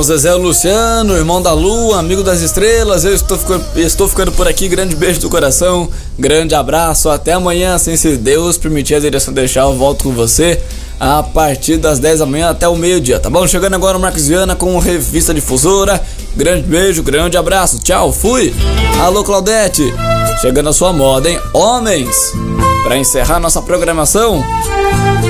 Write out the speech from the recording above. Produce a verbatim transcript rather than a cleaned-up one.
o Zezé Luciano, irmão da Lua, amigo das estrelas. Eu estou ficando, estou ficando por aqui. Grande beijo do coração, grande abraço. Até amanhã, assim, se Deus permitir a direção deixar, eu volto com você a partir das dez da manhã até o meio-dia, tá bom? Chegando agora o Marcos Viana com Revista Difusora. Grande beijo, grande abraço. Tchau, fui. Alô, Claudete. Chegando a sua moda, hein? Homens. Para encerrar nossa programação,